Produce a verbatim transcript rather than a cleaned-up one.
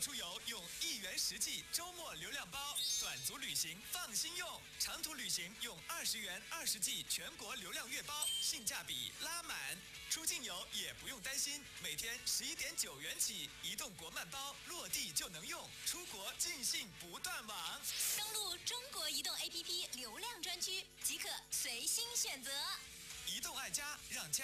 出游用一元实际周末流量包，短途旅行放心用，长途旅行用二十元二十 G 全国流量月包，性价比拉满。出境游也不用担心，每天十一点九元起，移动国漫包落地就能用，出国尽兴不断网。 登录中国移动 A P P 流量专区即可随心选择。 移动爱家，让家。